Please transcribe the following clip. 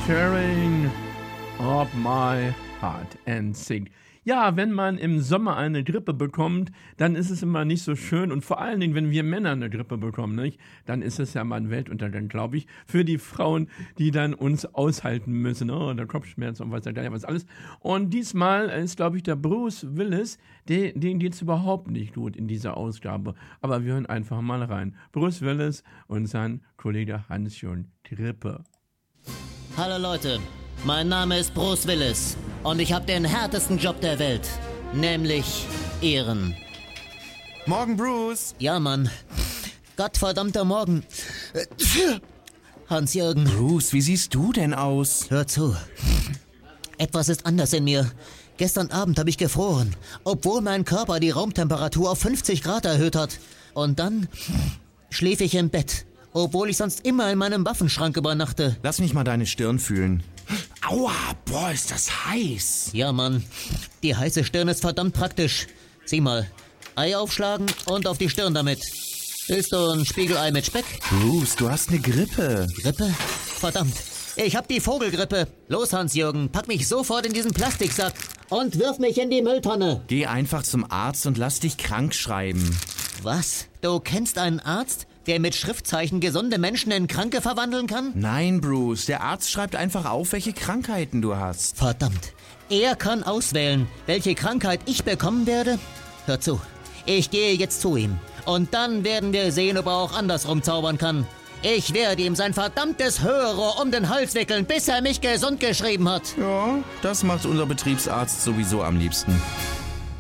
Tearing of my heart and sing. Ja, wenn man im Sommer eine Grippe bekommt, dann ist es immer nicht so schön. Und vor allen Dingen, wenn wir Männer eine Grippe bekommen, nicht? Dann ist es ja mal ein Weltuntergang, glaube ich, für die Frauen, die dann uns aushalten müssen. Oh, der Kopfschmerz und was alles. Und diesmal ist, glaube ich, der Bruce Willis, den geht es überhaupt nicht gut in dieser Ausgabe. Aber wir hören einfach mal rein. Bruce Willis und sein Kollege Hans-Jürgen Grippe. Hallo Leute, mein Name ist Bruce Willis und ich habe den härtesten Job der Welt, nämlich Ehren. Morgen, Bruce. Ja, Mann. Gottverdammter Morgen. Hans-Jürgen. Bruce, wie siehst du denn aus? Hör zu. Etwas ist anders in mir. Gestern Abend habe ich gefroren, obwohl mein Körper die Raumtemperatur auf 50 Grad erhöht hat. Und dann schlief ich im Bett, obwohl ich sonst immer in meinem Waffenschrank übernachte. Lass mich mal deine Stirn fühlen. Aua, boah, ist das heiß. Ja, Mann. Die heiße Stirn ist verdammt praktisch. Sieh mal. Ei aufschlagen und auf die Stirn damit. Willst du ein Spiegelei mit Speck? Bruce, du hast eine Grippe. Grippe? Verdammt. Ich hab die Vogelgrippe. Los, Hans-Jürgen, pack mich sofort in diesen Plastiksack und wirf mich in die Mülltonne. Geh einfach zum Arzt und lass dich krank schreiben. Was? Du kennst einen Arzt, der mit Schriftzeichen gesunde Menschen in Kranke verwandeln kann? Nein, Bruce, der Arzt schreibt einfach auf, welche Krankheiten du hast. Verdammt. Er kann auswählen, welche Krankheit ich bekommen werde? Hör zu. Ich gehe jetzt zu ihm. Und dann werden wir sehen, ob er auch andersrum zaubern kann. Ich werde ihm sein verdammtes Hörrohr um den Hals wickeln, bis er mich gesund geschrieben hat. Ja, das macht unser Betriebsarzt sowieso am liebsten.